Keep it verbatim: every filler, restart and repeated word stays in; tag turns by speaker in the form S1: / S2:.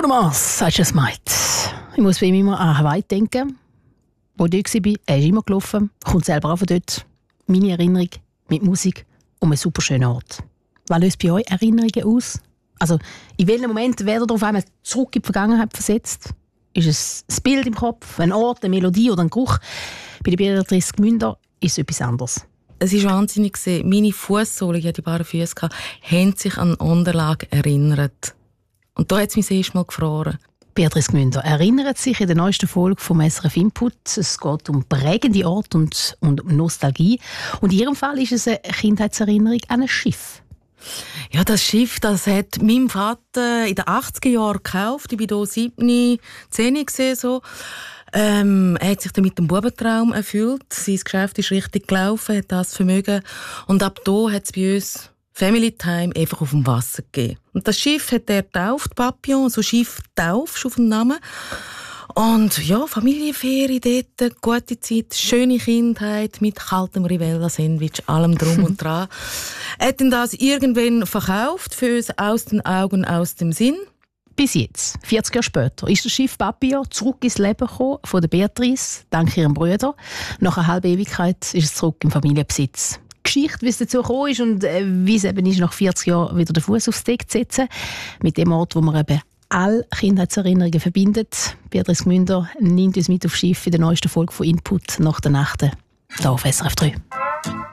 S1: Bruno Mars, I Just Might. Ich muss bei ihm immer an Hawaii denken. Wo ich dort war, er ist immer gelaufen, kommt selber auch von dort. Meine Erinnerung mit Musik um einen super schönen Ort. Was löst bei euch Erinnerungen aus? Also, in welchem Moment werdet ihr auf einmal zurück in die Vergangenheit versetzt? Ist es ein Bild im Kopf, ein Ort, eine Melodie oder ein Geruch? Bei der Beatrice Gmünder ist es etwas anderes.
S2: Es ist wahnsinnig gesehen. Meine Fußsohlen, ich hatte die bare Füße, haben sich an Unterlagen erinnert. Und da hat es mich das erste Mal gefroren.
S1: Beatrice Gmünder erinnert sich in der neuesten Folge vom S R F Input. Es geht um prägende Orte und, und um Nostalgie. Und in ihrem Fall ist es eine Kindheitserinnerung an ein Schiff.
S2: Ja, das Schiff, das hat mein Vater in den achtziger Jahren gekauft. Ich war hier sieben, zehn gesehen, so. Ähm, er hat sich dann mit dem Bubentraum erfüllt. Sein Geschäft ist richtig gelaufen, hat das Vermögen. Und ab da hat es bei uns Family Time einfach auf dem Wasser gegeben. Und das Schiff hat er getauft, Papillon, so Schiff taufst auf dem Namen. Und ja, Familienferien dort, gute Zeit, schöne Kindheit mit kaltem Rivella-Sandwich, allem drum und dran. Er hat dann das irgendwann verkauft, für uns aus den Augen, aus dem Sinn.
S1: Bis jetzt, vierzig Jahre später, ist das Schiff Papillon zurück ins Leben gekommen von der Beatrice, dank ihrem Bruder. Nach einer halben Ewigkeit ist es zurück im Familienbesitz. Die Geschichte, wie es dazu gekommen ist und äh, wie es eben ist, nach vierzig Jahren wieder den Fuß aufs Deck zu setzen, mit dem Ort, wo man eben alle Kindheitserinnerungen verbindet. Beatrice Gmünder nimmt uns mit aufs Schiff in der neuesten Folge von Input nach der Nacht hier auf S R F drei.